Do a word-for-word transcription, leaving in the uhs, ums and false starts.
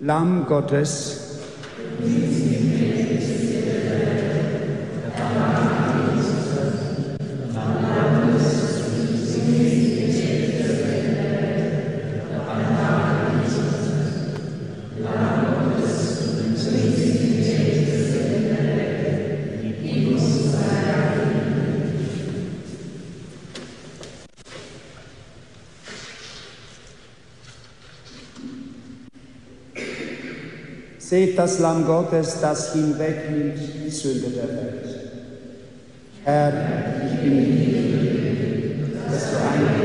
Lamm Gottes, seht das Lamm Gottes, das hinwegnimmt die Sünde der Welt. Herr, ich bin nicht, dass du ein